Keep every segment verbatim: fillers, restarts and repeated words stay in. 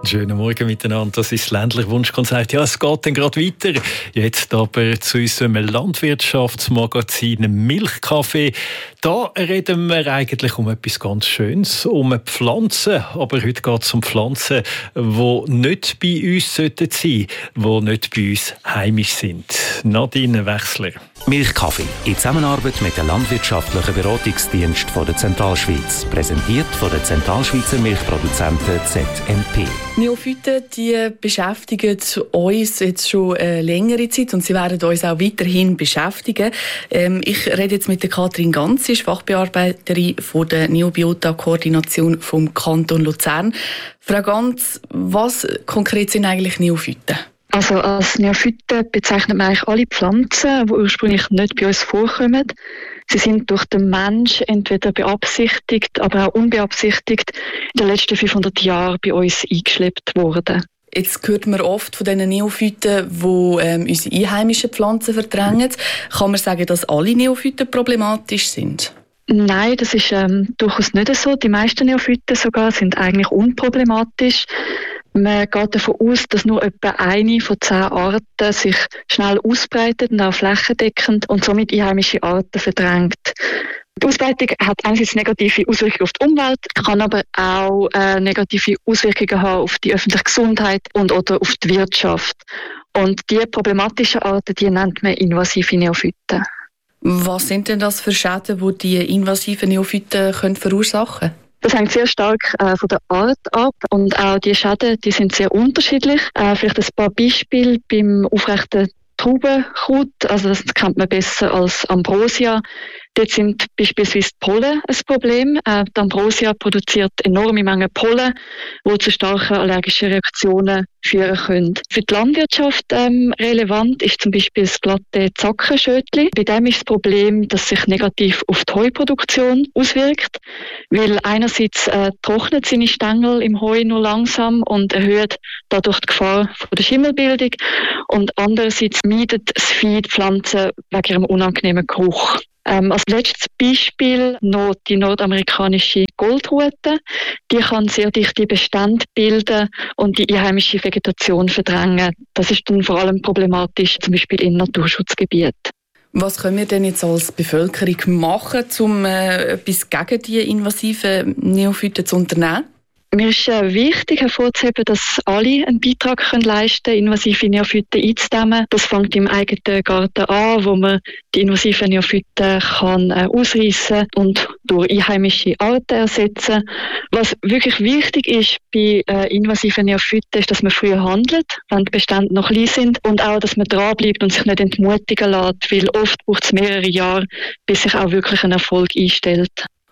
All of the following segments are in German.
Schönen Morgen miteinander. Das ist das ländliche Wunschkonzert. Ja, es geht dann gerade weiter. Jetzt aber zu unserem Landwirtschaftsmagazin Milchkaffee. Da reden wir eigentlich um etwas ganz Schönes, um Pflanzen. Aber heute geht es um Pflanzen, die nicht bei uns sein sollten, die nicht bei uns heimisch sind. Nadine Wechsler. Milchkaffee in Zusammenarbeit mit dem Landwirtschaftlichen Beratungsdienst von der Zentralschweiz. Präsentiert von der Zentralschweizer Milchproduzenten Z M P. Neophyten, die beschäftigen uns jetzt schon eine längere Zeit und sie werden uns auch weiterhin beschäftigen. Ähm, ich rede jetzt mit der Kathrin Ganz, sie ist Fachbearbeiterin von der Neobiota-Koordination vom Kanton Luzern. Frau Ganz, was konkret sind eigentlich Neophyten? Also als Neophyten bezeichnet man eigentlich alle Pflanzen, die ursprünglich nicht bei uns vorkommen. Sie sind durch den Mensch entweder beabsichtigt, aber auch unbeabsichtigt in den letzten fünfhundert Jahren bei uns eingeschleppt worden. Jetzt hört man oft von diesen Neophyten, die ähm, unsere einheimischen Pflanzen verdrängen. Kann man sagen, dass alle Neophyten problematisch sind? Nein, das ist ähm, durchaus nicht so. Die meisten Neophyten sogar sind eigentlich unproblematisch. Man geht davon aus, dass nur etwa eine von zehn Arten sich schnell ausbreitet und auch flächendeckend und somit einheimische Arten verdrängt. Die Ausbreitung hat einerseits negative Auswirkungen auf die Umwelt, kann aber auch äh, negative Auswirkungen haben auf die öffentliche Gesundheit und oder auf die Wirtschaft. Und diese problematischen Arten, die nennt man invasive Neophyten. Was sind denn das für Schäden, die die invasiven Neophyten können verursachen können? Das hängt sehr stark äh, von der Art ab und auch die Schäden, die sind sehr unterschiedlich. Äh, vielleicht ein paar Beispiele beim aufrechten Traubenkraut, also das kennt man besser als Ambrosia. Dort sind beispielsweise die Pollen ein Problem. Äh, die Ambrosia produziert enorme Mengen Pollen, die zu starken allergischen Reaktionen führen können. Für die Landwirtschaft ähm, relevant ist zum Beispiel das glatte Zackenschötli. Bei dem ist das Problem, dass sich negativ auf die Heuproduktion auswirkt, weil einerseits äh, trocknet seine Stängel im Heu nur langsam und erhöht dadurch die Gefahr von der Schimmelbildung und andererseits meidet das Vieh die Pflanzen wegen ihrem unangenehmen Geruch. Ähm, als letztes Beispiel noch die nordamerikanische Goldrute. Die kann sehr dichte Bestände bilden und die einheimische Vegetation verdrängen. Das ist dann vor allem problematisch, zum Beispiel in Naturschutzgebieten. Was können wir denn jetzt als Bevölkerung machen, um äh, etwas gegen die invasiven Neophyten zu unternehmen? Mir ist äh, wichtig hervorzuheben, dass alle einen Beitrag können leisten können, invasive Neophyten einzudämmen. Das fängt im eigenen Garten an, wo man die invasiven Neophyten kann äh, ausreissen und durch einheimische Arten ersetzen. Was wirklich wichtig ist bei äh, invasiven Neophyten, ist, dass man früher handelt, wenn die Bestände noch klein sind, und auch, dass man dranbleibt und sich nicht entmutigen lässt, weil oft braucht es mehrere Jahre, bis sich auch wirklich ein Erfolg einstellt.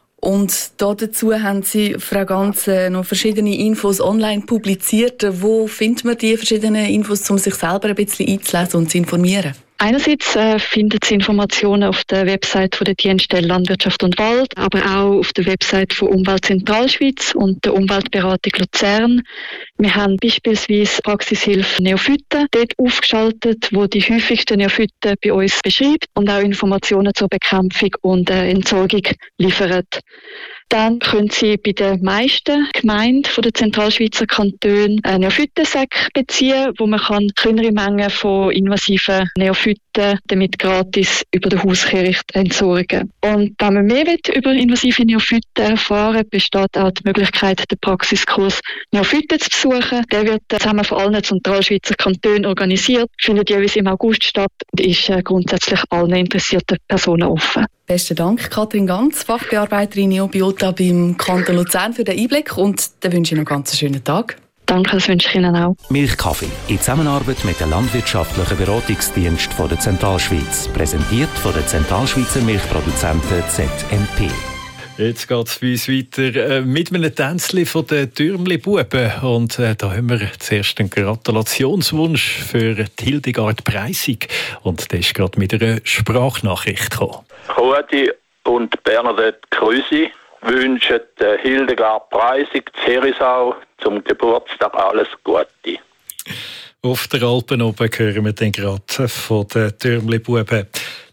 Und dazu haben Sie, Frau Ganz, noch verschiedene Infos online publiziert. Wo findet man die verschiedenen Infos, um sich selber ein bisschen einzulesen und zu informieren? Einerseits äh, findet Sie Informationen auf der Website von der Dienststelle Landwirtschaft und Wald, aber auch auf der Website von Umwelt Zentralschweiz und der Umweltberatung Luzern. Wir haben beispielsweise Praxishilfe Neophyten dort aufgeschaltet, wo die häufigsten Neophyten bei uns beschreibt und auch Informationen zur Bekämpfung und äh, Entsorgung liefert. Dann können Sie bei den meisten Gemeinden von der Zentralschweizer Kantone einen Neophytensack beziehen, wo man kann kleinere Mengen von invasiven Neophyten damit gratis über den Hauskirche entsorgen. Und wenn man mehr will über invasive Neophyten erfahren, besteht auch die Möglichkeit, den Praxiskurs Neophyten zu besuchen. Der wird zusammen von allen Zentralschweizer Kantonen organisiert, findet jeweils im August statt und ist grundsätzlich allen interessierten Personen offen. Besten Dank, Kathrin Ganz, Fachbearbeiterin Neobiota beim Kanton Luzern, für den Einblick und dann wünsche ich noch einen ganz schönen Tag. Danke, das wünsche ich Ihnen auch. Milchkaffee in Zusammenarbeit mit dem Landwirtschaftlichen Beratungsdienst von der Zentralschweiz. Präsentiert von der Zentralschweizer Milchproduzenten Z M P. Jetzt geht es bei uns weiter mit einem Tänzchen von den Türmli-Buben. Und äh, da haben wir zuerst einen Gratulationswunsch für Hildegard Preissig. Und der ist gerade mit einer Sprachnachricht gekommen. Rudi und Bernadette Krüsi wünschen Hildegard Preissig zu Herisau zum Geburtstag alles Gute. Auf der Alpen oben hören wir dann gerade von den Türmli-Buben.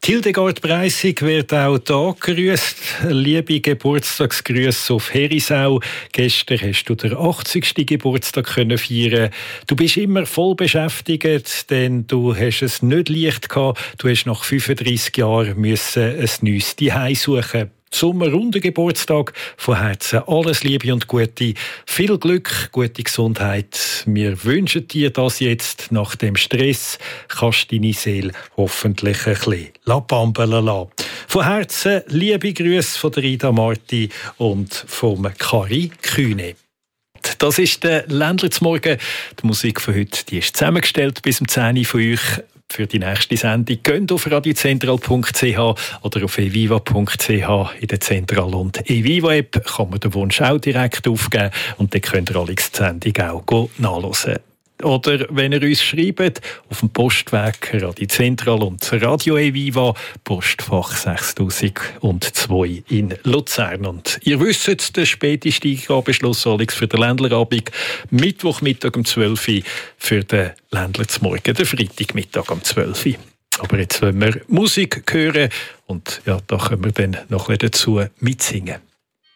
Hildegard Breisig wird auch hier gegrüßt. Liebe Geburtstagsgrüße auf Herisau. Gestern hast du den achtzigsten Geburtstag können feiern. Du bist immer voll beschäftigt, denn du hast es nicht leicht gehabt. Du hast nach fünfunddreissig Jahren müssen ein neues Zuhause suchen. Zum runden Geburtstag von Herzen alles Liebe und Gute. Viel Glück, gute Gesundheit. Wir wünschen dir das jetzt nach dem Stress. Kannst deine Seele hoffentlich ein bisschen bambeln lassen. Von Herzen liebe Grüße von der Ida Marti und vom Kari Kühne. Das ist der Ländler zum Morgen. Die Musik von heute die ist zusammengestellt bis um zehn Uhr von euch. Für die nächste Sendung geht auf radiozentral punkt c h oder auf eviva punkt c h. In der Zentral- und Eviva-App kann man den Wunsch auch direkt aufgeben und dann könnt ihr alle die Sendung auch nachhören. Oder wenn ihr uns schreibt, auf dem Postweg Radio Zentral und Radio Eviva, Postfach sechstausendzwei in Luzern. Und ihr wisst, der späteste Eingabeschluss Alex für den Ländlerabend, Mittwochmittag um zwölf Uhr, für den Ländler zum Morgen, der Freitagmittag um zwölf Uhr. Aber jetzt wollen wir Musik hören und ja, da können wir dann noch dazu mitsingen.